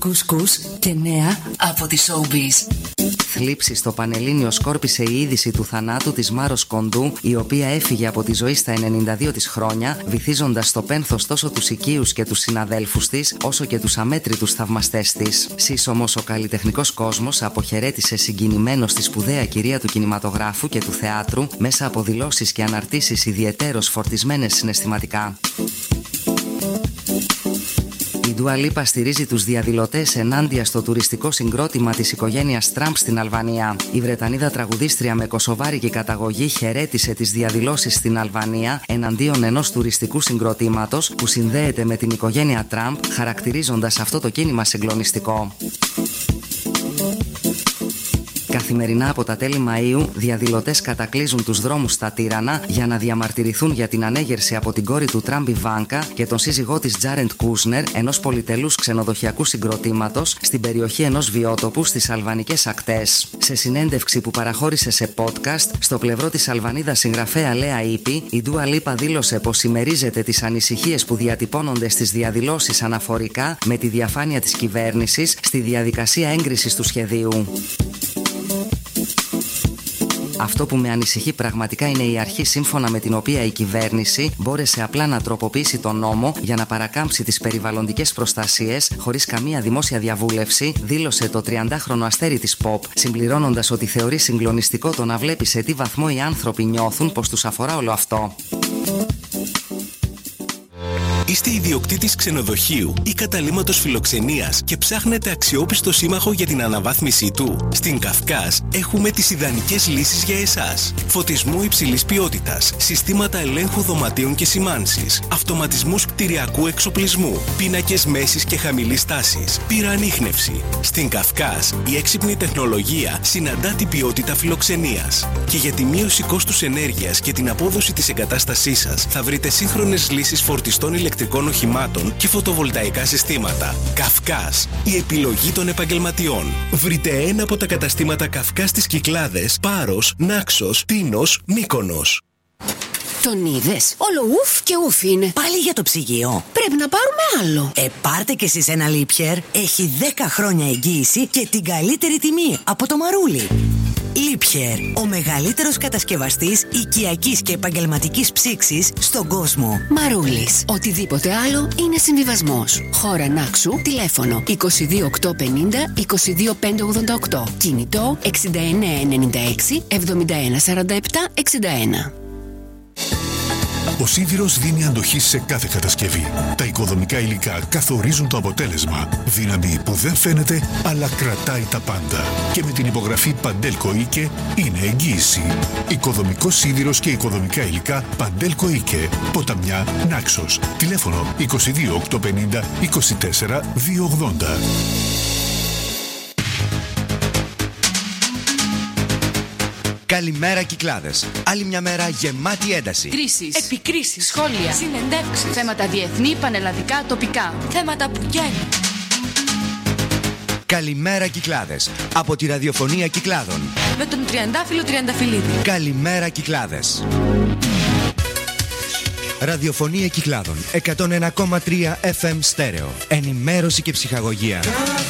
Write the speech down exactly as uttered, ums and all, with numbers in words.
κουσκούς και νέα από τη Showbiz. Θλίψη στο Πανελλήνιο σκόρπισε η είδηση του θανάτου της Μάρος Κοντού, η οποία έφυγε από τη ζωή στα ενενήντα δύο της χρόνια, βυθίζοντας στο πένθος τόσο τους οικείους και τους συναδέλφους της, όσο και τους αμέτρητους θαυμαστές της. Σύσσωμος ο καλλιτεχνικός κόσμος αποχαιρέτησε συγκινημένος τη σπουδαία κυρία του κινηματογράφου και του θεάτρου, μέσα από δηλώσεις και αναρτήσεις ιδιαιτέρως φορτισμένες συναισθηματικά. Η Ντούα Λίπα στηρίζει τους διαδηλωτές ενάντια στο τουριστικό συγκρότημα της οικογένειας Τραμπ στην Αλβανία. Η Βρετανίδα τραγουδίστρια με κωσοβάρικη καταγωγή χαιρέτησε τις διαδηλώσεις στην Αλβανία εναντίον ενός τουριστικού συγκροτήματος που συνδέεται με την οικογένεια Τραμπ, χαρακτηρίζοντας αυτό το κίνημα συγκλονιστικό. Καθημερινά από τα τέλη Μαΐου, διαδηλωτές κατακλείζουν τους δρόμους στα Τύρανα για να διαμαρτυρηθούν για την ανέγερση από την κόρη του Τραμπ Ιβάνκα και τον σύζυγό της Τζάρεντ Κούσνερ, ενός πολυτελούς ξενοδοχειακού συγκροτήματος, στην περιοχή ενός βιότοπου στις αλβανικές ακτές. Σε συνέντευξη που παραχώρησε σε podcast, στο πλευρό της Αλβανίδας συγγραφέα Λέα Ήπη, η Ντούα Λίπα δήλωσε πως συμμερίζεται τις ανησυχίες που διατυπώνονται στις διαδηλώσεις αναφορικά με τη διαφάνεια της κυβέρνησης στη διαδικασία έγκρισης του σχεδίου. Αυτό που με ανησυχεί πραγματικά είναι η αρχή σύμφωνα με την οποία η κυβέρνηση μπόρεσε απλά να τροποποιήσει τον νόμο για να παρακάμψει τις περιβαλλοντικές προστασίες χωρίς καμία δημόσια διαβούλευση, δήλωσε το τριαντάχρονο αστέρι της pop, συμπληρώνοντας ότι θεωρεί συγκλονιστικό το να βλέπει σε τι βαθμό οι άνθρωποι νιώθουν πως τους αφορά όλο αυτό. Είστε ιδιοκτήτης ξενοδοχείου ή καταλύματος φιλοξενίας και ψάχνετε αξιόπιστο σύμμαχο για την αναβάθμισή του? Στην Καυκάς έχουμε τις ιδανικές λύσεις για εσάς. Φωτισμού υψηλής ποιότητας, συστήματα ελέγχου δωματίων και σημάνσης, αυτοματισμούς κτηριακού εξοπλισμού, πίνακες μέσης και χαμηλής τάσης, πυροανίχνευση. Στην Καυκάς η έξυπνη τεχνολογία συναντά την ποιότητα φιλοξενίας. Και για τη μείωση κόστους ενέργειας και την απόδοση της εγκατάστασής σας θα βρείτε σύγχρονες λύσεις φορτιστών ηλεκτρικών οχημάτων και φωτοβολταϊκά συστήματα. Καυκάς, η επιλογή των επαγγελματιών. Βρείτε ένα από τα καταστήματα Καυκάς στις Κυκλάδες, Πάρος, Νάξος, Τίνος, Μύκονος. Τον είδες? Όλο ουφ και ουφ είναι. Πάλι για το ψυγείο. Πρέπει να πάρουμε άλλο. Ε, πάρτε κι εσείς ένα Liebherr. Έχει δέκα χρόνια εγγύηση και την καλύτερη τιμή από το Μαρούλι. Liebherr, ο μεγαλύτερος κατασκευαστής οικιακής και επαγγελματικής ψήξης στον κόσμο. Μαρούλης. Οτιδήποτε άλλο είναι συμβιβασμός. Χώρα Νάξου, τηλέφωνο είκοσι δύο οκτακόσια πενήντα είκοσι δύο πεντακόσια ογδόντα οκτώ. Κινητό εξήντα εννέα ενενήντα έξι εβδομήντα ένα σαράντα επτά εξήντα ένα. Ο σίδηρος δίνει αντοχή σε κάθε κατασκευή. Τα οικοδομικά υλικά καθορίζουν το αποτέλεσμα. Δύναμη που δεν φαίνεται, αλλά κρατάει τα πάντα. Και με την υπογραφή Παντέλκο Ίκε είναι εγγύηση. Οικοδομικός σίδηρος και οικοδομικά υλικά Παντέλκο Ίκε. Ποταμιά, Νάξος. Τηλέφωνο είκοσι δύο οκτακόσια πενήντα είκοσι τέσσερα διακόσια ογδόντα. Καλημέρα Κυκλάδες. Άλλη μια μέρα γεμάτη ένταση. Κρίσεις, επικρίσεις, σχόλια, συνεντεύξεις, θέματα διεθνή, πανελλαδικά, τοπικά, θέματα που βγαίνουν. Καλημέρα Κυκλάδες. Από τη ραδιοφωνία Κυκλάδων. Με τον Τριαντάφυλλο Τριανταφυλλίδη. Καλημέρα Κυκλάδες. Ραδιοφωνία Κυκλάδων εκατόν ένα κόμμα τρία εφ εμ στέρεο. Ενημέρωση και ψυχαγωγία.